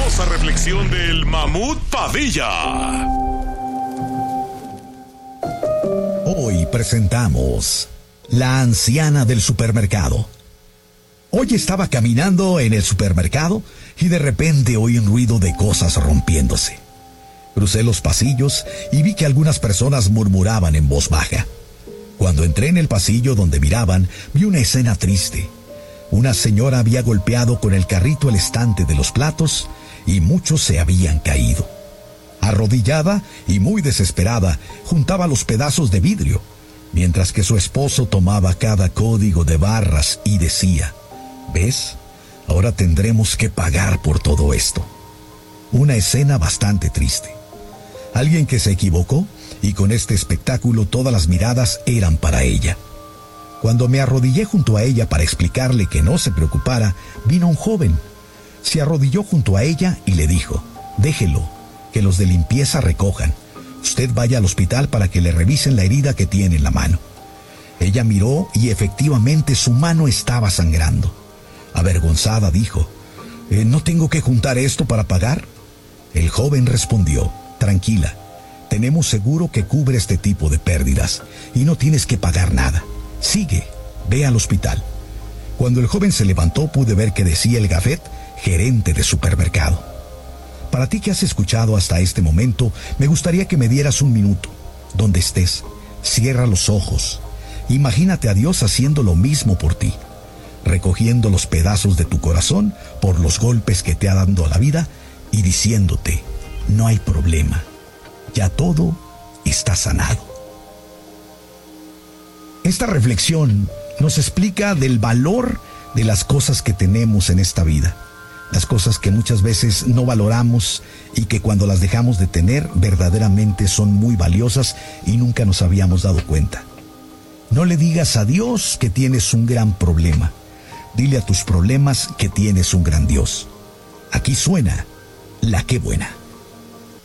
poderosa reflexión del Mamut Padilla. Hoy presentamos La anciana del supermercado. Hoy estaba caminando en el supermercado y de repente oí un ruido de cosas rompiéndose. Crucé los pasillos y vi que algunas personas murmuraban en voz baja. Cuando entré en el pasillo donde miraban, vi una escena triste. Una señora había golpeado con el carrito el estante de los platos y muchos se habían caído. Arrodillada y muy desesperada, juntaba los pedazos de vidrio, mientras que su esposo tomaba cada código de barras y decía: ¿ves? Ahora tendremos que pagar por todo esto. Una escena bastante triste. Alguien que se equivocó y con este espectáculo todas las miradas eran para ella. Cuando me arrodillé junto a ella para explicarle que no se preocupara, vino un joven. Se arrodilló junto a ella y le dijo: déjelo, que los de limpieza recojan. Usted vaya al hospital para que le revisen la herida que tiene en la mano. Ella miró y efectivamente su mano estaba sangrando. Avergonzada dijo: ¿no tengo que juntar esto para pagar? El joven respondió: tranquila, tenemos seguro que cubre este tipo de pérdidas y no tienes que pagar nada. Sigue, ve al hospital. Cuando el joven se levantó pude ver que decía el gafet gerente de supermercado. Para ti que has escuchado hasta este momento, me gustaría que me dieras un minuto. Donde estés, cierra los ojos. Imagínate a Dios haciendo lo mismo por ti, recogiendo los pedazos de tu corazón por los golpes que te ha dado la vida y diciéndote: no hay problema, ya todo está sanado. Esta reflexión nos explica del valor de las cosas que tenemos en esta vida, las cosas que muchas veces no valoramos y que cuando las dejamos de tener verdaderamente son muy valiosas y nunca nos habíamos dado cuenta. No le digas a Dios que tienes un gran problema, dile a tus problemas que tienes un gran Dios. Aquí suena La Qué Buena.